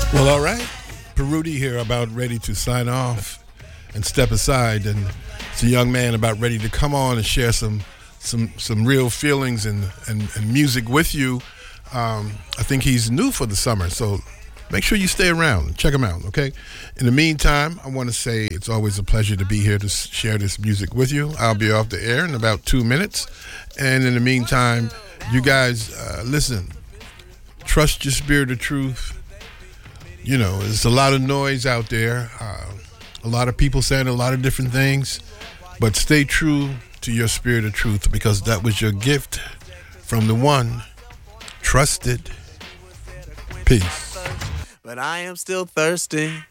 Well, all right. Peruti here, about ready to sign off and step aside, and it's a young man about ready to come on and share some real feelings and music with you. I think he's new for the summer, so make sure you stay around and check him out, okay? In the meantime, I want to say it's always a pleasure to be here to share this music with you. I'll be off the air in about 2 minutes, and in the meantime, you guys, listen, trust your spirit of truth. You know, there's a lot of noise out there, a lot of people saying a lot of different things, but stay true to your spirit of truth, because that was your gift from the one. Trusted. Peace. But I am still thirsty.